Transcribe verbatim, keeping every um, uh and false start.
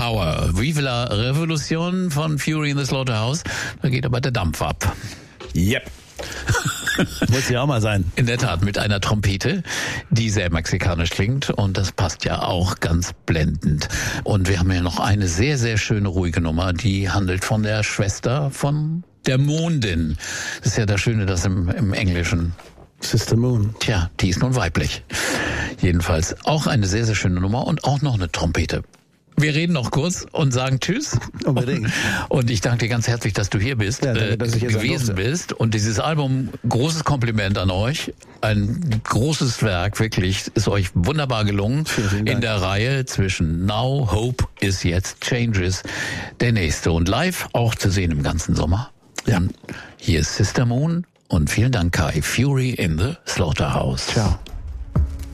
Hour. Vive la Revolution von Fury in the Slaughterhouse. Da geht aber der Dampf ab. Yep. Muss ja auch mal sein. In der Tat, mit einer Trompete, die sehr mexikanisch klingt, und das passt ja auch ganz blendend. Und wir haben ja noch eine sehr, sehr schöne, ruhige Nummer, die handelt von der Schwester von der Mondin. Das ist ja das Schöne, dass im, im Englischen... Sister Moon. Tja, die ist nun weiblich. Jedenfalls auch eine sehr, sehr schöne Nummer und auch noch eine Trompete. Wir reden noch kurz und sagen Tschüss. Unbedingt. Und ich danke dir ganz herzlich, dass du hier bist, ja, danke, dass ich jetzt gewesen bist. Und dieses Album, großes Kompliment an euch. Ein großes Werk, wirklich, ist euch wunderbar gelungen. Vielen, vielen Dank. In der Reihe zwischen Now, Hope is Jetzt, Changes, der nächste. Und live auch zu sehen im ganzen Sommer. Ja. Und hier ist Sister Moon und vielen Dank, Kai. Fury in the Slaughterhouse. Ciao.